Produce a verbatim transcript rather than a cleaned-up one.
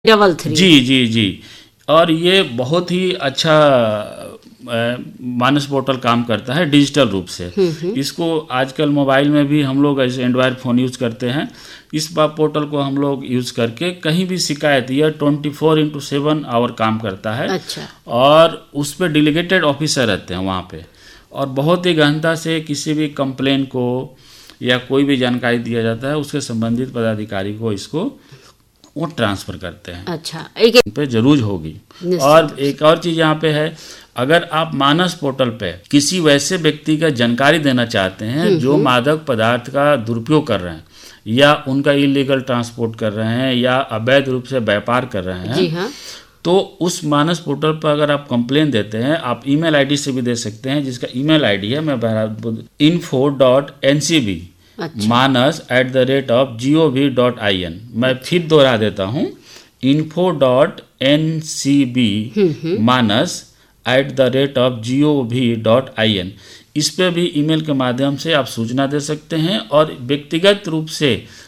Double three G जी जी। और ये बहुत ही अच्छा अ, मानस पोर्टल काम करता है डिजिटल रूप से। इसको आजकल मोबाइल में भी हम लोग ऐसे एंड्रॉयड फ़ोन यूज़ करते हैं। इस बार पोर्टल को हम लोग यूज़ करके कहीं भी शिकायत, यह twenty four into seven hour काम करता है। अच्छा। और उस पर डेलीगेटेड ऑफिसर रहते हैं वहाँ पे, और बहुत ही गहनता से किसी भी कंप्लेन को या कोई भी जानकारी दिया जाता है, उसके संबंधित पदाधिकारी को इसको वो ट्रांसफ़र करते हैं। अच्छा, एक इन पे जरूर होगी। और एक और चीज़ यहाँ पे है, अगर आप मानस पोर्टल पे किसी वैसे व्यक्ति का जानकारी देना चाहते हैं जो मादक पदार्थ का दुरुपयोग कर रहे हैं या उनका इलीगल ट्रांसपोर्ट कर रहे हैं या अवैध रूप से व्यापार कर रहे हैं, जी हाँ, तो उस मानस पोर्टल पर अगर आप कंप्लेन देते हैं, आप ईमेल आईडी से भी दे सकते हैं, जिसका ईमेल आईडी है, मैं बता info dot N C B Manas at the rate of ji O V dot I N. मैं फिर दोहरा देता हूँ, info dot N C B Manas at the rate of ji O V dot I N. इस पे भी email के माध्यम से आप सूचना दे सकते हैं और व्यक्तिगत रूप से